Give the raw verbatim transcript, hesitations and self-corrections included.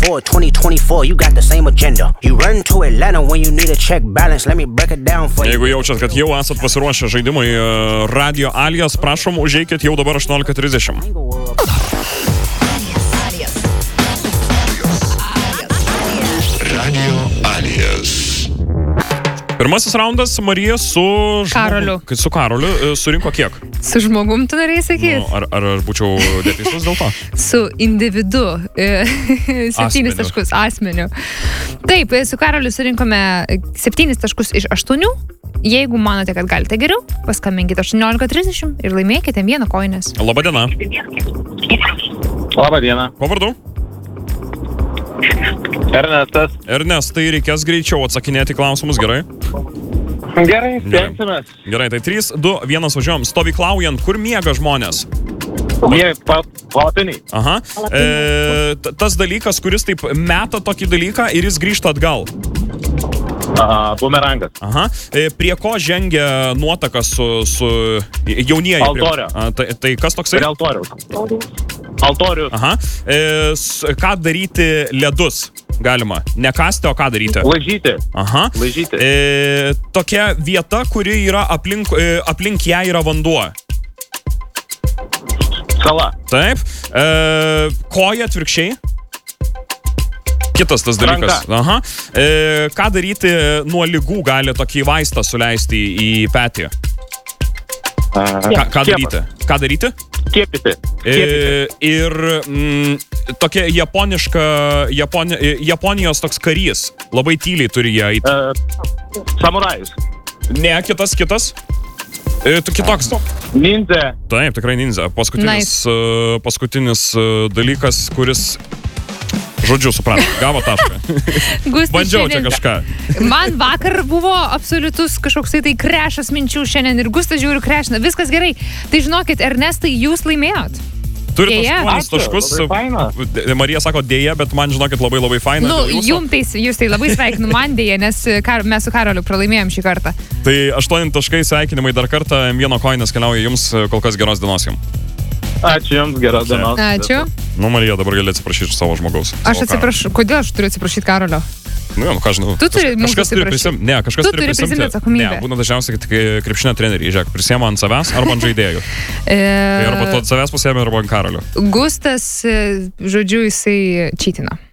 twenty-four, twenty twenty-four, you got the same agenda. You run to Atlanta when you need a check balance. Let me break it down for you. Jeigu jaučiat, kad jau esat pasiruošę žaidimui Radio Alias, prašom, užeikit jau dabar aštuoniolika trisdešimt. Radio Alias. Pirmasis raundas Marija su žmogu, Karoliu. Su Karoliu surinko kiek? Su žmogum tu norėjai sakyti? Nu, ar, ar aš būčiau neteisus dėl to? Su individu. Septynis taškus asmeniu. Taip, su Karoliu surinkome septynis taškus iš aštuonių. Jeigu manote, kad galite geriau, paskambinkite aštuoniolika trisdešimt ir laimėkite vieną koinės. Labadiena. Labadiena. Ko vardu? Ernestas. Ernestai, reikės greičiau atsakinėti klausimus, gerai? Gerai, stengsimės. Gerai, tai trys, du, vienas važiuojam. Stovyklaujant, kur miega žmonės? Jie palapiniai. Aha. E, t- tas dalykas, kuris taip meta tokį dalyką ir jis grįžta atgal. Aha, bumerangas. Aha. E, prie ko žengia nuotaka su, su jaunieji? Altorių. A, tai, tai kas toksai? Prie altoriaus. Altorius. Aha. E, s, ką daryti ledus? Galima. Ne kasti, o ką daryti? Laižyti. Aha. Laižyti. E, tokia vieta, kuri yra aplink, e, aplink ją yra vanduo. Sala. Taip. E, koja atvirkščiai. Kitas tas dalykas. Ranka. Aha. E, ką daryti nuo ligų gali tokį vaistą suleisti į petį? Ką, ką daryti? Ką daryti? Skiepyti. E, ir mm, tokia japoniška, Japoni, Japonijos toks karys. Labai tyliai turi jie eiti. Uh, samurajus. Ne, kitas, kitas. E, tu kitoks. Ninja. Taip, tikrai ninja. Paskutinis, Nice. uh, paskutinis uh, dalykas, kuris... Žodžiu, suprantu, gavo tašką. Gustas Bandžiau čia šiandien- kažką. Man vakar buvo absoliutus kažkoks tai krešas minčių šiandien ir Gustas žiūri krešina. Viskas gerai. Tai žinokit, Ernestai, jūs laimėjot. Turi Dėja. aštuonis Ačiū, taškus. labai faina. D- Marija sako dėja, bet man žinokit labai labai faina. Nu, dėl jūsų. jum tai, jūs tai labai sveikinu, man dėja, nes kar, mes su Karoliu pralaimėjom šį kartą. Tai aštuoni taškai, sveikinimai dar kartą. Vieno koinės keliauja jums, kol kas geros dienos jums. Ačiū jums, geros dienos. Ačiū. Nu, Marija dabar gali atsiprašyti savo žmogaus. Aš savo atsiprašau, kodėl aš turiu atsiprašyti Karolio? karo. Nu, jo, nu ką žinau. Tu turi Kažkas- mūsų kažkas turi atsiprašyti. prisimti. Ne, kažkas Tu turi turi prisimti. prisiimti atsakomybę. Ne, būna dažniausiai tik krepšinio treneriai, žiūrėk, prisėma ant savęs arba ant žaidėjų. Tai E, arba tu ant savęs pasiėmė, arba ant Karolio. Gustas, e, žodžiu, jisai čytina.